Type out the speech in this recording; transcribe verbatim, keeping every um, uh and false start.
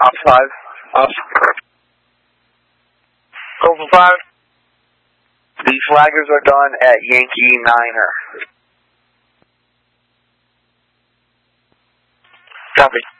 Ops five. Ops. Over five. The flaggers are done at Yankee Niner. Copy.